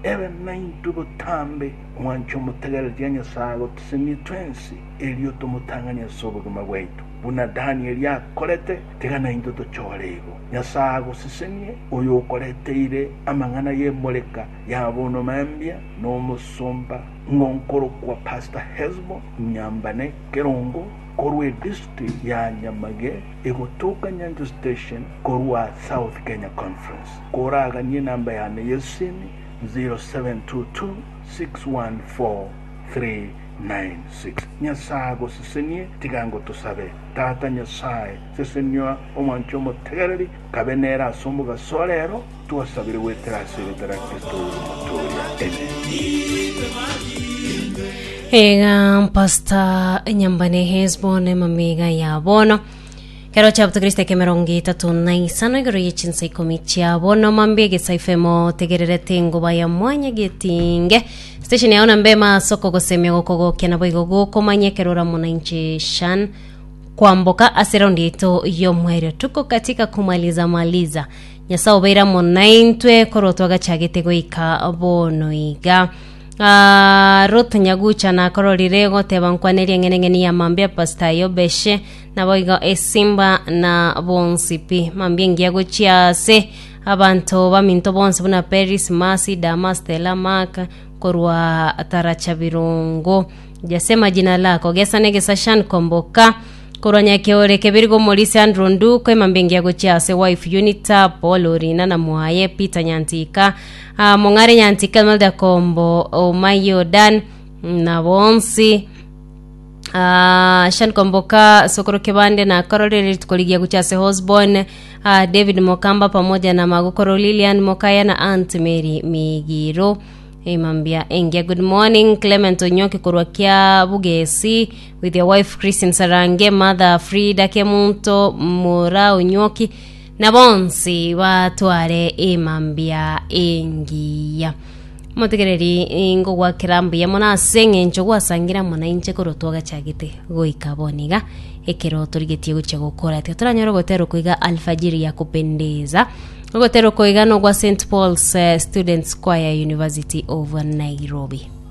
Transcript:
ebe naintu butambe mwancho mutegereje nyasago tusini twensi eliyo tumutanganya sobuguma bwaitu buna Daniel yakolete tegana into tochorego nyasago sisenie oyo koleteire amangana yemoleka yabono mambia no musomba ngonkoro kwa Pastor Hezbo Nyambane Kerongo korwe district ya Nyamage egotoka Nyanjo station korwa South Kenya Conference koraga nye namba ya yesini 0722-614-396 nyasago sisenie tigango tusabe tata nyasaye sisenyo omwancho mutegereri kabenera asombuga solero tuwasabire weterasire tera Kristo mutoria amen. Pastor Nyambane Hezbo ne mamiga ya bono kero chapter Kriste kemerongi tatu naisano igoro yichinsa ikomichia bono mambie gesaifemo tegererete ngoba ya mwanya getinge station yaona mbema soko gosemya gokogo kena boigo gokomanye kerora munainchi shan kwamboka aserondi ito yo mwere tuko katika kumaliza nyasa obeira munaintwe korotwaga chagete goika bono iga Ruth Nyagucha na kororire goteba nkwaneri ngenengeni ya mambia Pastor Yobeshe na boigo esimba na bonsipi mambia ngiago chiase abantu baminto bonse buna Paris Masi Damas Stella Mark korwa Taracha Birungo jasema jina lako gesane gesashan komboka koranya keore kebirgo Morisi Androndu kwe mambia ngiago chiase wife Unita Polorina na muaye Peter Nyantika mongare Nyantika malda kombo Mayodan na bonsi shan komboka sokoro kebande na kororere tukoligia kuchase Hosborn David Mokamba pamoja na magokoro Lilian Mokaya na Aunt Mary Migiro mambia engia good morning Clement Onyoki korwakia Bugesi with your wife Christine Sarange mother Frida Kemunto Mura Onyoki na bonsi watware mambia engia motegereri ingo gwa kirambu ya mona senge ncho gwasangira mona inche korotwaga chagite goikaboniga ekero torigetie guche gukora ati turanyoro gotero kuiga alfajiri ya kupendeza gotero kuiga no gwa St Paul's Students Choir University of Nairobi.